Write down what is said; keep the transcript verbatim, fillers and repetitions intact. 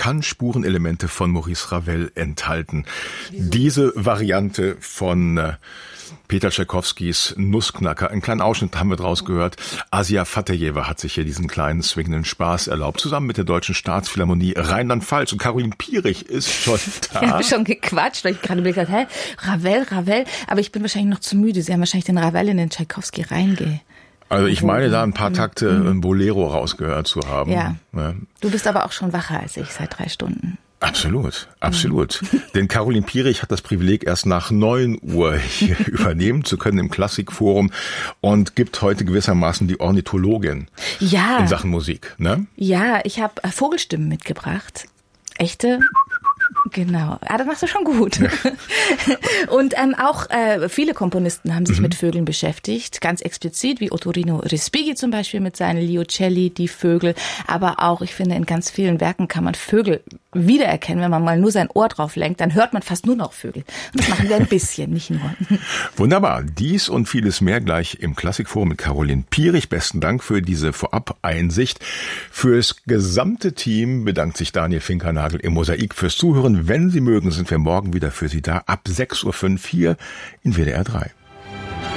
kann Spurenelemente von Maurice Ravel enthalten. Diese Variante von äh, Peter Tschaikowskis Nussknacker. Einen kleinen Ausschnitt haben wir draus gehört. Asia Fatejewa hat sich hier diesen kleinen swingenden Spaß erlaubt, zusammen mit der Deutschen Staatsphilharmonie Rheinland-Pfalz. Und Caroline Pierich ist schon da. Ich habe schon gequatscht, weil ich gerade überlegt habe, hä, Ravel, Ravel. Aber ich bin wahrscheinlich noch zu müde. Sie haben wahrscheinlich den Ravel in den Tschaikowski reinge... Also ich meine, da ein paar Takte mhm. ein Bolero rausgehört zu haben. Ja. ja. Du bist aber auch schon wacher als ich seit drei Stunden. Absolut, absolut. Mhm. Denn Caroline Pierich hat das Privileg, erst nach neun Uhr hier übernehmen zu können im Klassikforum und gibt heute gewissermaßen die Ornithologin ja. in Sachen Musik. Ne? Ja, ich habe Vogelstimmen mitgebracht. Echte... Genau, ah, das machst du schon gut. Ja. Und ähm, auch äh, viele Komponisten haben sich mhm. mit Vögeln beschäftigt, ganz explizit, wie Ottorino Respighi zum Beispiel mit seinen Liucelli, die Vögel. Aber auch, ich finde, in ganz vielen Werken kann man Vögel wiedererkennen. Wenn man mal nur sein Ohr drauf lenkt, dann hört man fast nur noch Vögel. Und das machen wir ein bisschen, nicht nur. Wunderbar, dies und vieles mehr gleich im Klassikforum mit Caroline Pierich. Besten Dank für diese Vorab-Einsicht. Fürs gesamte Team bedankt sich Daniel Finkernagel im Mosaik fürs Zuhören. Wenn Sie mögen, sind wir morgen wieder für Sie da ab sechs Uhr fünf hier in W D R drei.